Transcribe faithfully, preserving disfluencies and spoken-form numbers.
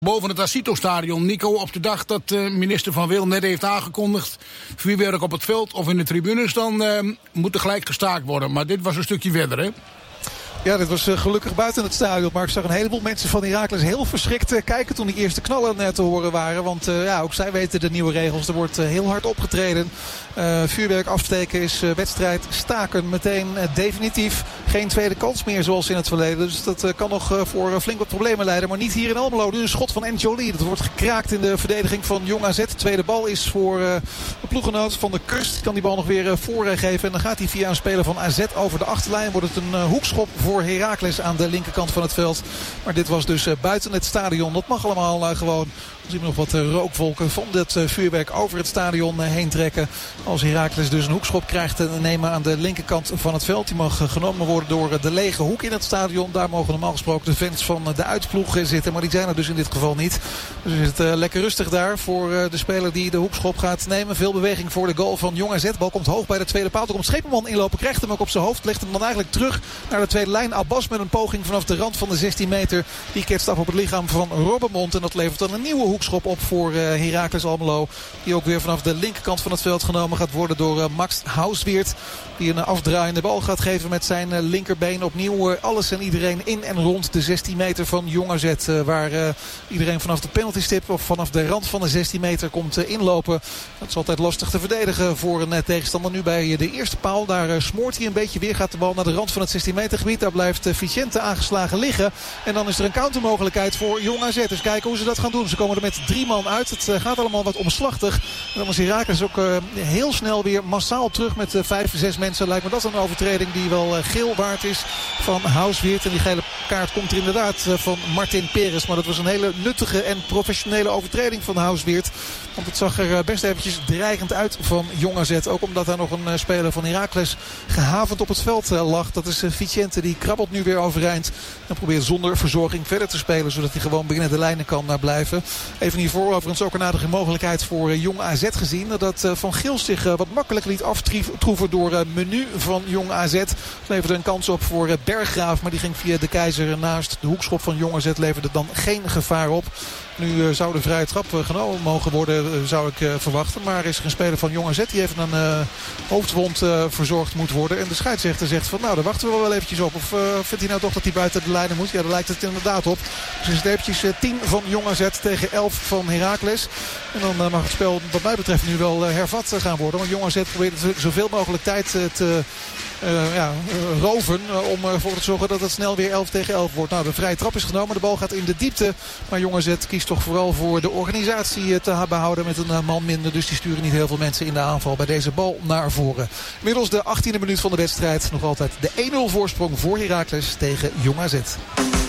Boven het Asito-stadion, Nico, op de dag dat uh, minister Van Wil net heeft aangekondigd vuurwerk op het veld of in de tribunes, dan uh, moet er gelijk gestaakt worden. Maar dit was een stukje verder, hè? Ja, dit was uh, gelukkig buiten het stadion. Maar ik zag een heleboel mensen van Heracles heel verschrikt uh, kijken toen die eerste knallen uh, te horen waren. Want uh, ja, ook zij weten de nieuwe regels. Er wordt uh, heel hard opgetreden. Uh, vuurwerk afsteken is uh, wedstrijd staken meteen uh, definitief. Geen tweede kans meer zoals in het verleden. Dus dat uh, kan nog uh, voor uh, flink wat problemen leiden. Maar niet hier in Almelo. Nu een schot van N'Joli. Dat wordt gekraakt in de verdediging van Jong A Z. De tweede bal is voor uh, de ploeggenoot van de Kurst. Kan die bal nog weer uh, voorgeven. En dan gaat hij via een speler van A Z over de achterlijn. Wordt het een uh, hoekschop voor Heracles aan de linkerkant van het veld. Maar dit was dus uh, buiten het stadion. Dat mag allemaal uh, gewoon. We zien nog wat uh, rookwolken van dit uh, vuurwerk over het stadion uh, heen trekken. Als Heracles dus een hoekschop krijgt te nemen aan de linkerkant van het veld. Die mag uh, genomen worden door uh, de lege hoek in het stadion. Daar mogen normaal gesproken de fans van uh, de uitploeg uh, zitten. Maar die zijn er dus in dit geval niet. Dus is het uh, lekker rustig daar voor uh, de speler die de hoekschop gaat nemen. Veel beweging voor de goal van Jong A Z. Bal komt hoog bij de tweede paal. Er komt Schepenman inlopen. Krijgt hem ook op zijn hoofd. Legt hem dan eigenlijk terug naar de tweede lijn. Abbas met een poging vanaf de rand van de zestien meter. Die ketst af op het lichaam van Robbenmond. En dat levert dan een nieuwe hoekschop op voor uh, Heracles Almelo. Die ook weer vanaf de linkerkant van het veld genomen gaat worden door uh, Max Hausweert. Die een afdraaiende bal gaat geven met zijn uh, linkerbeen. Opnieuw uh, alles en iedereen in en rond de zestien meter van Jong A Z. Uh, waar uh, iedereen vanaf de penaltystip of vanaf de rand van de zestien meter komt uh, inlopen. Dat is altijd lastig te verdedigen voor een uh, tegenstander. Nu bij uh, de eerste paal. Daar uh, smoort hij een beetje. Weer gaat de bal naar de rand van het zestien meter gebied. Daar blijft uh, Vicente aangeslagen liggen. En dan is er een countermogelijkheid voor Jong A Z. Dus kijken hoe ze dat gaan doen. Ze komen er met drie man uit. Het uh, gaat allemaal wat omslachtig. En dan is Heracles ook uh, heel snel weer massaal terug met uh, vijf, zes mensen. Lijkt me dat een overtreding die wel uh, geel waard is van Hausweert. En die gele kaart komt er inderdaad uh, van Martin Perez. Maar dat was een hele nuttige en professionele overtreding van Hausweert. Want het zag er uh, best eventjes dreigend uit van Jong A Z. Ook omdat daar nog een uh, speler van Heracles gehavend op het veld uh, lag. Dat is uh, Vicente. Die krabbelt nu weer overeind. En probeert zonder verzorging verder te spelen. Zodat hij gewoon binnen de lijnen kan uh, blijven. Even hiervoor overigens ook een aardige mogelijkheid voor uh, Jong A Z gezien. Dat uh, Van Gils zich uh, wat makkelijk liet aftroeven door uh, Menu van Jong A Z. Het leverde een kans op voor uh, Berggraaf. Maar die ging via de Keizer naast. De hoekschop van Jong A Z leverde dan geen gevaar op. Nu uh, zou de vrije trap uh, genomen mogen worden, uh, zou ik uh, verwachten. Maar is er een speler van Jong A Z die even een uh, hoofdwond uh, verzorgd moet worden. En de scheidsrechter zegt van nou, daar wachten we wel eventjes op. Of uh, vindt hij nou toch dat hij buiten de lijnen moet? Ja, daar lijkt het inderdaad op. Dus is het eventjes uh, tien van Jong A Z tegen elf van Heracles. En dan uh, mag het spel wat mij betreft nu wel uh, hervat uh, gaan worden. Want Jong A Z probeert zoveel mogelijk tijd uh, te... Uh, ja, uh, roven uh, om ervoor te zorgen dat het snel weer elf tegen elf wordt. Nou, de vrije trap is genomen. De bal gaat in de diepte. Maar Jong A Z kiest toch vooral voor de organisatie uh, te behouden met een uh, man minder. Dus die sturen niet heel veel mensen in de aanval bij deze bal naar voren. Inmiddels de achttiende minuut van de wedstrijd. Nog altijd de één nul voorsprong voor Heracles tegen Jong A Z.